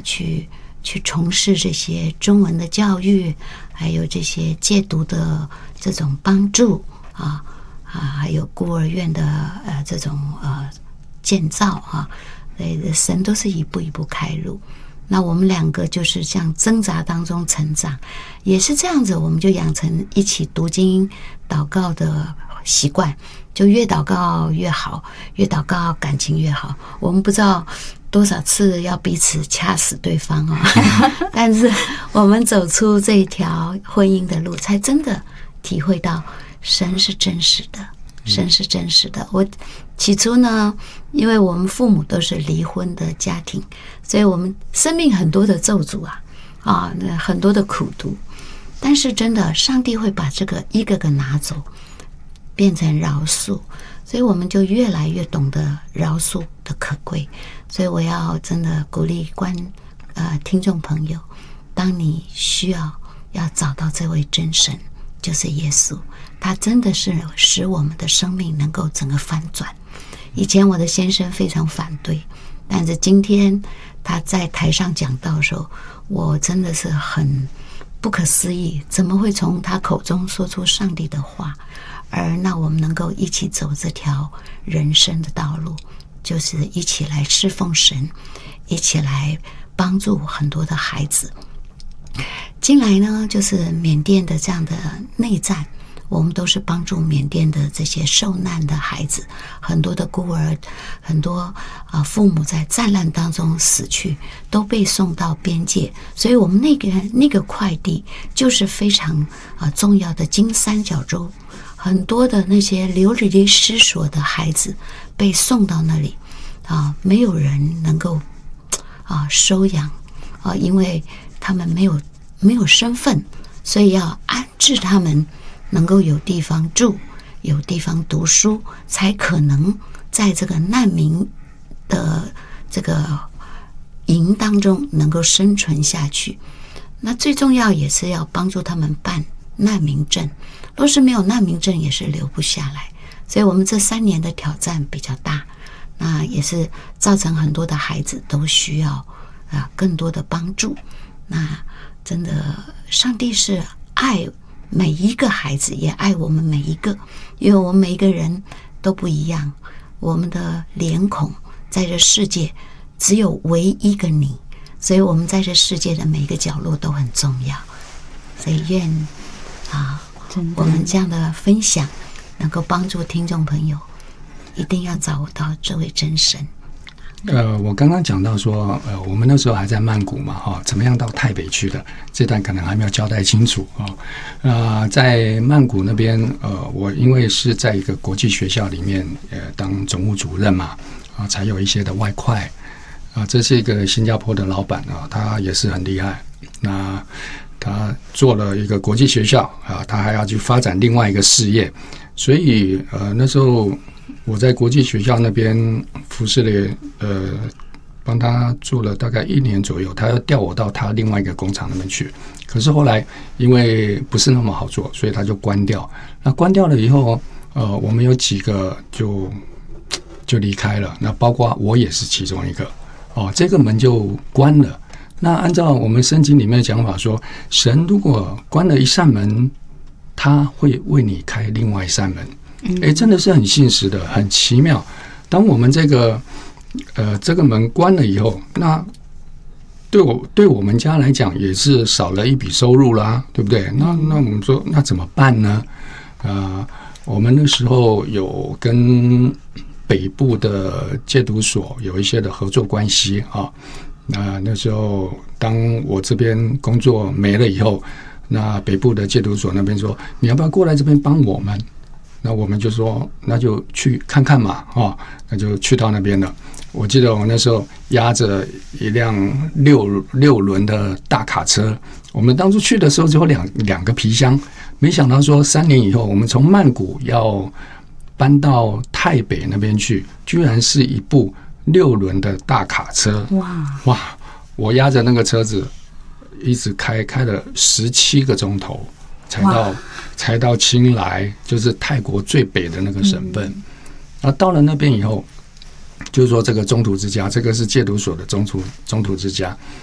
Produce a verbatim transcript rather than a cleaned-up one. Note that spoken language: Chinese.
去去从事这些中文的教育，还有这些戒毒的这种帮助啊啊，还有孤儿院的呃这种呃建造哈，对，神都是一步一步开路。那我们两个就是这样挣扎当中成长，也是这样子，我们就养成一起读经祷告的习惯，就越祷告越好，越祷告感情越好。我们不知道多少次要彼此掐死对方啊、哦，但是我们走出这一条婚姻的路，才真的体会到神是真实的，神是真实的。我起初呢，因为我们父母都是离婚的家庭，所以我们生命很多的咒诅啊啊，很多的苦毒。但是真的，上帝会把这个一个个拿走，变成饶恕，所以我们就越来越懂得饶恕的可贵。所以我要真的鼓励观呃听众朋友，当你需要要找到这位真神，就是耶稣，他真的是使我们的生命能够整个翻转。以前我的先生非常反对，但是今天他在台上讲道的时候，我真的是很不可思议，怎么会从他口中说出上帝的话？而那我们能够一起走这条人生的道路，就是一起来侍奉神，一起来帮助很多的孩子。进来呢，就是缅甸的这样的内战，我们都是帮助缅甸的这些受难的孩子，很多的孤儿，很多啊父母在战乱当中死去，都被送到边界，所以我们那个那个块地就是非常啊重要的金三角洲，很多的那些流离失所的孩子被送到那里啊，没有人能够啊收养啊，因为他们没有没有身份，所以要安置他们。能够有地方住，有地方读书，才可能在这个难民的这个营当中能够生存下去。那最重要也是要帮助他们办难民证，若是没有难民证也是留不下来。所以我们这三年的挑战比较大，那也是造成很多的孩子都需要啊更多的帮助。那真的上帝是爱每一个孩子，也爱我们每一个，因为我们每一个人都不一样，我们的脸孔在这世界只有唯一一个你，所以我们在这世界的每一个角落都很重要。所以愿啊，我们这样的分享能够帮助听众朋友，一定要找到这位真神。 呃，我刚刚讲到说，呃，我们那时候还在曼谷嘛，哈、哦，怎么样到台北去的？这段可能还没有交代清楚啊。呃，在曼谷那边，呃，我因为是在一个国际学校里面，呃，当总务主任嘛，啊，才有一些的外快啊。这是一个新加坡的老板啊，他也是很厉害。那他做了一个国际学校啊，他还要去发展另外一个事业，所以呃，那时候。我在国际学校那边服侍了，呃，帮他做了大概一年左右，他要调我到他另外一个工厂那边去。可是后来因为不是那么好做，所以他就关掉。那关掉了以后，呃，我们有几个就就离开了，那包括我也是其中一个。哦，这个门就关了。那按照我们圣经里面的讲法说，神如果关了一扇门，他会为你开另外一扇门。哎，真的是很信实的，很奇妙。当我们这个呃这个门关了以后，那对我对我们家来讲也是少了一笔收入啦，对不对？那那我们说那怎么办呢？呃，我们那时候有跟北部的戒毒所有一些的合作关系啊。那那时候当我这边工作没了以后，那北部的戒毒所那边说，你要不要过来这边帮我们？那我们就说，那就去看看嘛，哦，那就去到那边了。我记得我那时候押着一辆六六轮的大卡车，我们当初去的时候只有两两个皮箱，没想到说三年以后，我们从曼谷要搬到泰北那边去，居然是一部六轮的大卡车。哇哇！我押着那个车子一直开，开了十七个钟头。才到才到清莱，就是泰国最北的那个省份。嗯、然后到了那边以后，就是说这个中途之家，这个是戒毒所的中途中途之家。